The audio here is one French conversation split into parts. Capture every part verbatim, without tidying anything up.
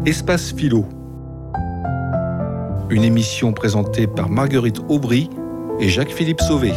Espace Philo. Une émission présentée par Marguerite Aubry et Jacques-Philippe Sauvé.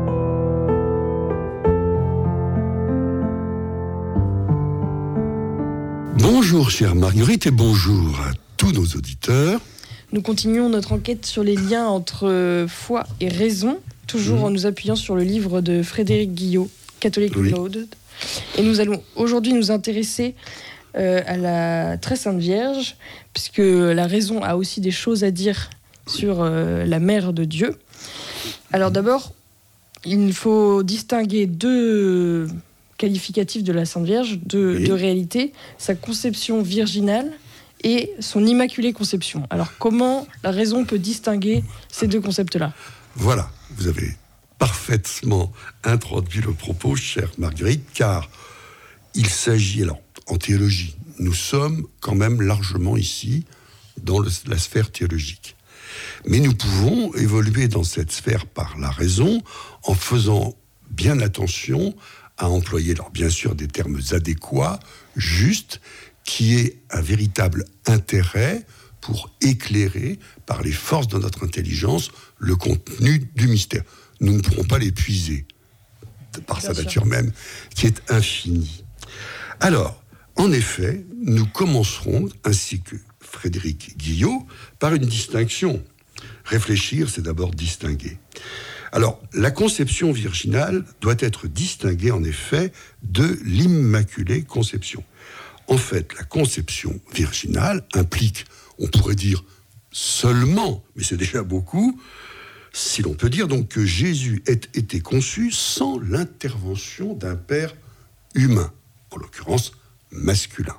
Bonjour chère Marguerite et bonjour à tous nos auditeurs. Nous continuons notre enquête sur les liens entre foi et raison, toujours mmh. en nous appuyant sur le livre de Frédéric Guillot, Catholic oui. Reloaded. Et nous allons aujourd'hui nous intéresser euh, à la très sainte Vierge, puisque la raison a aussi des choses à dire sur euh, la mère de Dieu. Alors d'abord, il faut distinguer deux qualificatifs de la Sainte Vierge, deux, oui. deux réalités, sa conception virginale et son immaculée conception. Alors comment la raison peut distinguer ces deux concepts-là ? Voilà, vous avez parfaitement introduit le propos, chère Marguerite, car il s'agit, alors en théologie, nous sommes quand même largement ici dans le, la sphère théologique. Mais nous pouvons évoluer dans cette sphère par la raison en faisant bien attention à employer, alors bien sûr, des termes adéquats, justes, qui aient un véritable intérêt pour éclairer par les forces de notre intelligence le contenu du mystère. Nous ne pourrons pas l'épuiser par bien sa sûr. nature même, qui est infinie. Alors, en effet, nous commencerons, ainsi que Frédéric Guillot, par une distinction. Réfléchir, c'est d'abord distinguer. Alors, la conception virginale doit être distinguée, en effet, de l'immaculée conception. En fait, la conception virginale implique, on pourrait dire seulement, mais c'est déjà beaucoup, si l'on peut dire donc que Jésus ait été conçu sans l'intervention d'un père humain, en l'occurrence masculin.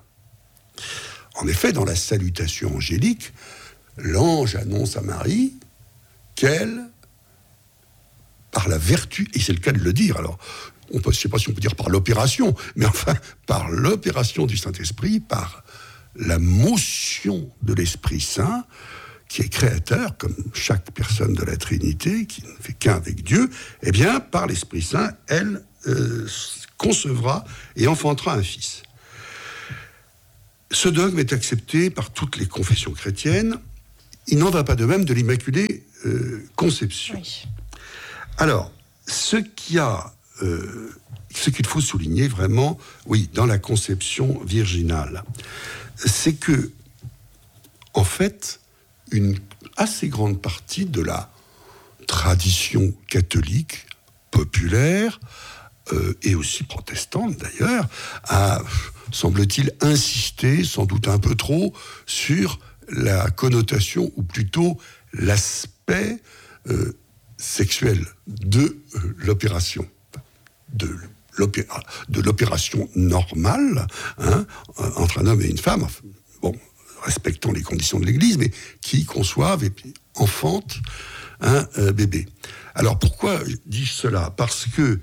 En effet, dans la salutation angélique, l'ange annonce à Marie qu'elle, par la vertu, et c'est le cas de le dire, alors, on peut, je ne sais pas si on peut dire par l'opération, mais enfin, par l'opération du Saint-Esprit, par la motion de l'Esprit Saint, qui est créateur, comme chaque personne de la Trinité, qui ne fait qu'un avec Dieu, eh bien, par l'Esprit Saint, elle euh, concevra et enfantera un fils. Ce dogme est accepté par toutes les confessions chrétiennes. Il n'en va pas de même de l'Immaculée euh, Conception. Oui. Alors, ce qu'il y a, euh, ce qu'il faut souligner vraiment, oui, dans la conception virginale, c'est que, en fait, une assez grande partie de la tradition catholique populaire euh, et aussi protestante d'ailleurs a, semble-t-il, insisté, sans doute un peu trop, sur la connotation ou plutôt l'aspect euh, sexuelle de euh, l'opération, de, l'opéra, de l'opération normale hein, entre un homme et une femme, bon, respectant les conditions de l'Église, mais qui conçoivent et puis enfantent un euh, bébé. Alors pourquoi dis-je cela ? Parce que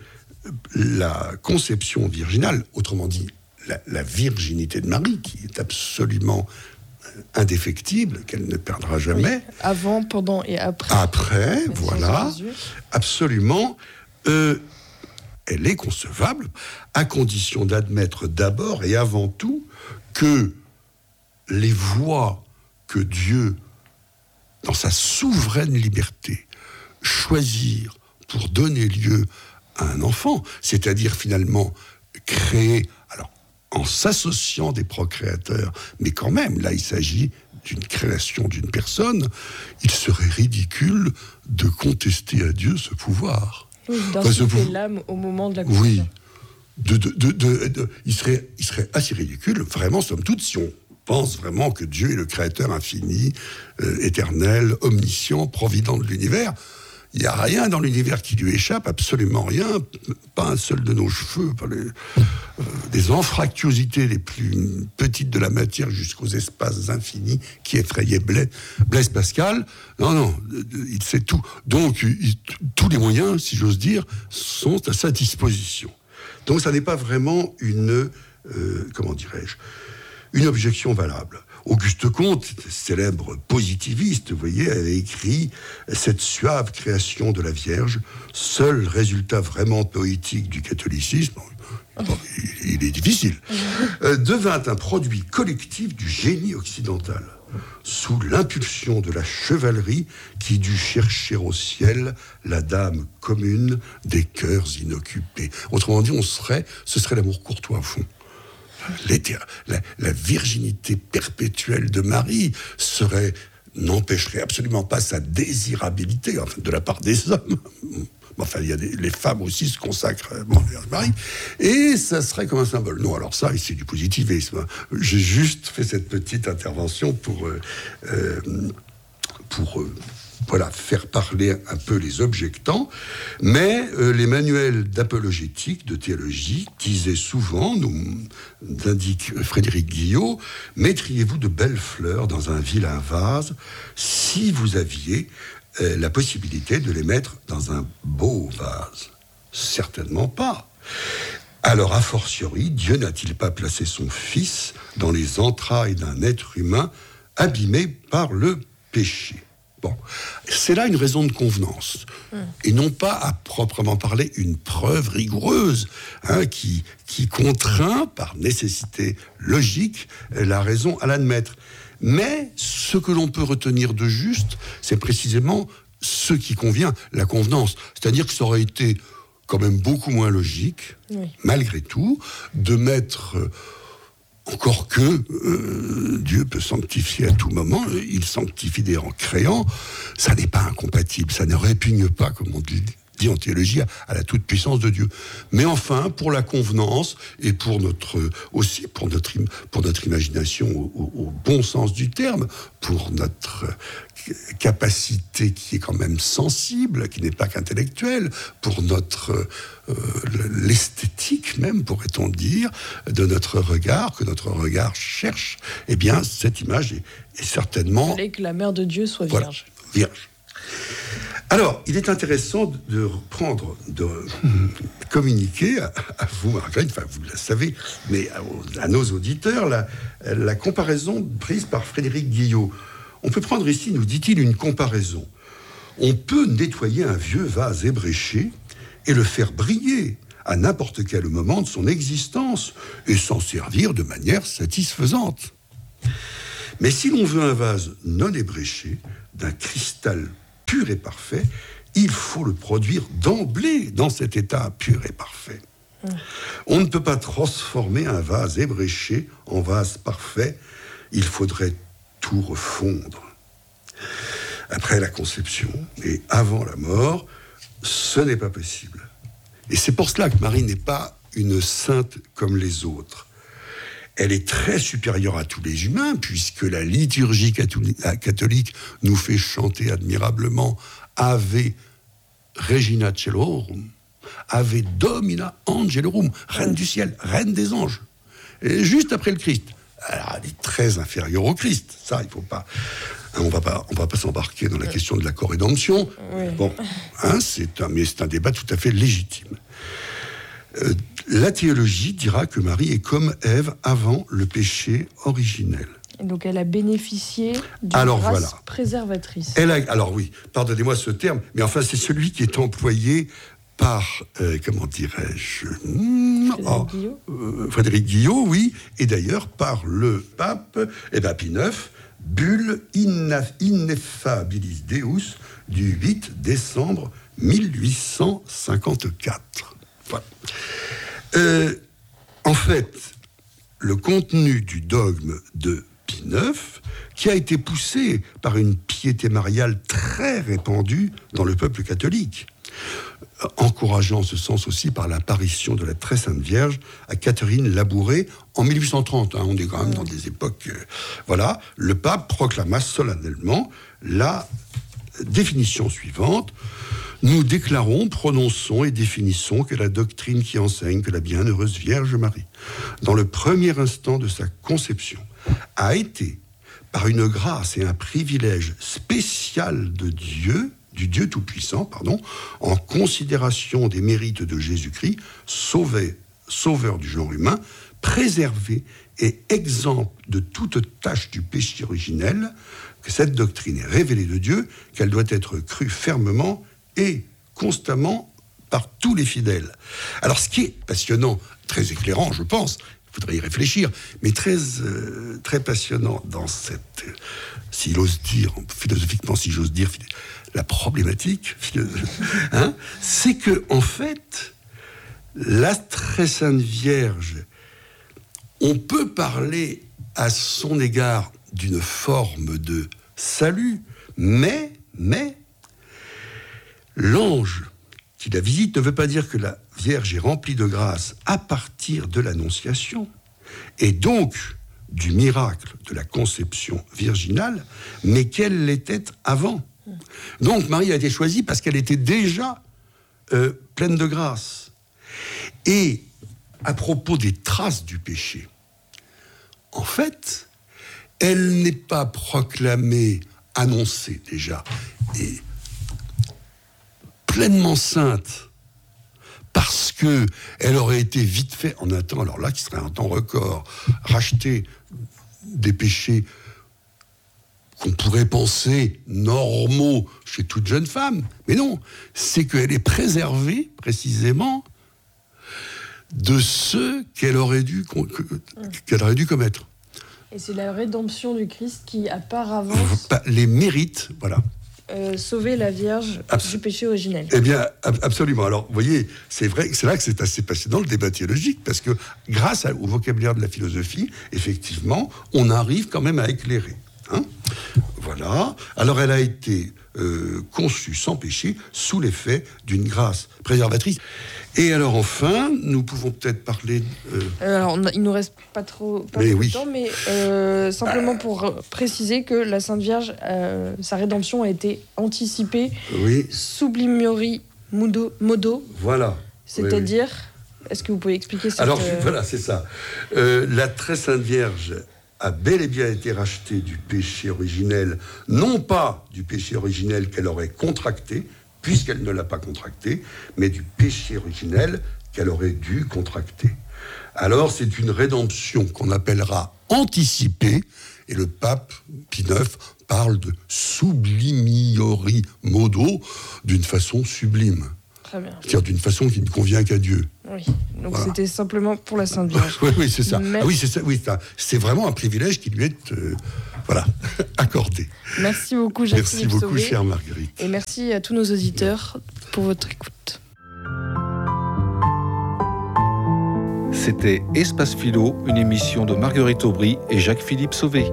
la conception virginale, autrement dit la, la virginité de Marie, qui est absolument indéfectible, qu'elle ne perdra jamais. Oui, avant, pendant et après. Après, voilà, absolument. Euh, elle est concevable, à condition d'admettre d'abord et avant tout que les voies que Dieu, dans sa souveraine liberté, choisir pour donner lieu à un enfant, c'est-à-dire finalement créer, alors en s'associant des procréateurs, mais quand même, là il s'agit d'une création d'une personne, il serait ridicule de contester à Dieu ce pouvoir. Oui, d'insuffler enfin, pouvoir... l'âme au moment de la conception. Oui, de, de, de, de, de, il, serait, il serait assez ridicule, vraiment, somme toute, si on pense vraiment que Dieu est le créateur infini, euh, éternel, omniscient, provident de l'univers. Il n'y a rien dans l'univers qui lui échappe, absolument rien, pas un seul de nos cheveux, pas les, euh, des anfractuosités les plus petites de la matière jusqu'aux espaces infinis qui effrayaient Blaise, Blaise Pascal. Non, non, il sait tout. Donc, il, tous les moyens, si j'ose dire, sont à sa disposition. Donc, ça n'est pas vraiment une, euh, comment dirais-je, une objection valable. Auguste Comte, célèbre positiviste, vous voyez, avait écrit « Cette suave création de la Vierge, seul résultat vraiment poétique du catholicisme », bon, il, il est difficile, euh, devint un produit collectif du génie occidental, sous l'impulsion de la chevalerie qui dut chercher au ciel la dame commune des cœurs inoccupés. Autrement dit, on serait, ce serait l'amour courtois au fond. La, la virginité perpétuelle de Marie serait, n'empêcherait absolument pas sa désirabilité, enfin, de la part des hommes. Enfin, il y a des, les femmes aussi se consacrent à Marie, et ça serait comme un symbole. Non, alors ça, c'est du positivisme. J'ai juste fait cette petite intervention pour, euh, euh, pour euh, voilà, faire parler un peu les objectants, mais euh, les manuels d'apologétique, de théologie, disaient souvent, nous indique Frédéric Guillot, mettriez-vous de belles fleurs dans un vilain vase si vous aviez euh, la possibilité de les mettre dans un beau vase. Certainement pas. Alors, a fortiori, Dieu n'a-t-il pas placé son Fils dans les entrailles d'un être humain abîmé par le péché ? Bon, c'est là une raison de convenance, mmh. et non pas à proprement parler une preuve rigoureuse hein, qui, qui contraint par nécessité logique la raison à l'admettre. Mais ce que l'on peut retenir de juste, c'est précisément ce qui convient, la convenance. C'est-à-dire que ça aurait été quand même beaucoup moins logique, oui. malgré tout, de mettre... Euh, Encore que euh, Dieu peut sanctifier à tout moment, il sanctifie d'ailleurs en créant, ça n'est pas incompatible, ça ne répugne pas, comme on dit, dit en théologie, à, à la toute-puissance de Dieu. Mais enfin, pour la convenance, et pour notre, aussi pour notre, pour notre imagination au, au, au bon sens du terme, pour notre capacité qui est quand même sensible, qui n'est pas qu'intellectuelle, pour notre euh, l'esthétique même, pourrait-on dire, de notre regard, que notre regard cherche, eh bien, cette image est, est certainement... Il fallait que la mère de Dieu soit vierge. Voilà, vierge. Alors, il est intéressant de reprendre, de communiquer à, à vous, Marguerite, enfin, vous le savez, mais à, à nos auditeurs, la, la comparaison prise par Frédéric Guillot. On peut prendre ici, nous dit-il, une comparaison. On peut nettoyer un vieux vase ébréché et le faire briller à n'importe quel moment de son existence et s'en servir de manière satisfaisante. Mais si l'on veut un vase non ébréché, d'un cristal pur et parfait, il faut le produire d'emblée dans cet état pur et parfait. Mmh. On ne peut pas transformer un vase ébréché en vase parfait. Il faudrait tout refondre. Après la conception et avant la mort, ce n'est pas possible. Et c'est pour cela que Marie n'est pas une sainte comme les autres. Elle est très supérieure à tous les humains, puisque la liturgie catholique nous fait chanter admirablement Ave Regina Caelorum, Ave Domina Angelorum, Reine du ciel, Reine des anges. Et juste après le Christ. Alors, elle est très inférieure au Christ. Ça, il ne faut pas... Hein, on va pas, on va pas s'embarquer dans la question de la co-rédemption. Oui. Bon, hein, c'est un, mais c'est un débat tout à fait légitime. Euh, la théologie dira que Marie est comme Ève avant le péché originel. Et donc elle a bénéficié d'une alors, grâce voilà. préservatrice. Elle a, alors oui, pardonnez-moi ce terme, mais enfin c'est celui qui est employé par, euh, comment dirais-je, Frédéric, oh, Guillot. Euh, Frédéric Guillot, oui, et d'ailleurs par le pape, eh ben, Pie neuf, bulle Ineffabilis Deus du huit décembre mille huit cent cinquante-quatre. Voilà. Euh, en fait, le contenu du dogme de Pie neuf, qui a été poussé par une piété mariale très répandue dans le peuple catholique, encourageant en ce sens aussi par l'apparition de la très sainte Vierge à Catherine Labouré en mille huit cent trente. Hein, on est quand même dans des époques... Euh, voilà, le pape proclama solennellement la définition suivante. Nous déclarons, prononçons et définissons que la doctrine qui enseigne que la bienheureuse Vierge Marie, dans le premier instant de sa conception, a été, par une grâce et un privilège spécial de Dieu, du Dieu Tout-Puissant, pardon, en considération des mérites de Jésus-Christ, sauvé, sauveur du genre humain, préservé et exempt de toute tâche du péché originel, que cette doctrine est révélée de Dieu, qu'elle doit être crue fermement et constamment par tous les fidèles. Alors, ce qui est passionnant très éclairant, je pense. Il faudrait y réfléchir, mais très, euh, très passionnant dans cette, euh, s'il ose dire, philosophiquement, si j'ose dire, la problématique, hein, c'est que, en fait, la très sainte Vierge, on peut parler à son égard d'une forme de salut, mais, mais, l'ange qui la visite ne veut pas dire que la Vierge est remplie de grâce à partir de l'Annonciation, et donc du miracle de la conception virginale, mais qu'elle l'était avant. Donc Marie a été choisie parce qu'elle était déjà euh, pleine de grâce. Et à propos des traces du péché, en fait, elle n'est pas proclamée, annoncée déjà, et pleinement sainte, parce que elle aurait été vite fait en un temps, alors là, qui serait un temps record, racheter des péchés qu'on pourrait penser normaux chez toute jeune femme. Mais non, c'est qu'elle est préservée, précisément, de ceux qu'elle aurait dû, qu'elle aurait dû commettre. Et c'est la rédemption du Christ qui, à part avant, les mérites, voilà. Euh, sauver la Vierge Abs- du péché originel. Eh bien, ab- absolument. Alors, vous voyez, c'est vrai, c'est là que c'est assez passionnant le débat théologique, parce que grâce à, au vocabulaire de la philosophie, effectivement, on arrive quand même à éclairer. Hein, voilà. Alors, elle a été euh, conçue sans péché, sous l'effet d'une grâce préservatrice. Et alors, enfin, nous pouvons peut-être parler... Euh... Alors, on a, il nous reste pas trop, pas mais trop oui. de temps, mais euh, simplement ah. pour préciser que la Sainte Vierge, euh, sa rédemption a été anticipée oui. sublimiori modo, modo. Voilà. C'est-à-dire, oui, oui. Est-ce que vous pouvez expliquer ça? Alors, euh... voilà, c'est ça. Euh, la très Sainte Vierge a bel et bien été rachetée du péché originel, non pas du péché originel qu'elle aurait contracté, puisqu'elle ne l'a pas contracté, mais du péché originel qu'elle aurait dû contracter. Alors, c'est une rédemption qu'on appellera anticipée, et le pape Pie neuf parle de sublimiori modo, d'une façon sublime. Très bien. C'est-à-dire d'une façon qui ne convient qu'à Dieu. Oui, donc voilà. C'était simplement pour la Sainte Vierge. oui, oui, c'est ça. Merci. Ah oui, c'est ça. Oui, c'est, c'est vraiment un privilège qui lui est euh, voilà, accordé. Merci beaucoup, Jacques Merci beaucoup, Sauvé. Chère Marguerite. Et merci à tous nos auditeurs pour votre écoute. C'était Espace Philo, une émission de Marguerite Aubry et Jacques-Philippe Sauvé.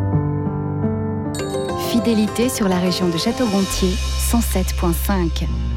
Fidélité sur la région de Château-Gontier, cent sept virgule cinq.